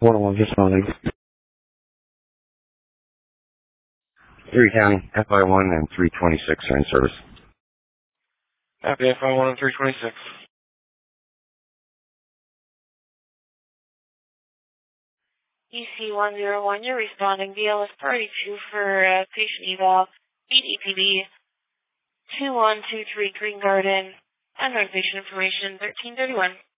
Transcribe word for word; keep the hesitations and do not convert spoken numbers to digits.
One one just calling. Three County, F I one and three twenty-six are in service. Happy F I one and three twenty-six. E C one zero one, you're responding V L S Party two for uh, patient eval, beat E P B, two one two three Green Garden, unknown patient information, thirteen thirty-one.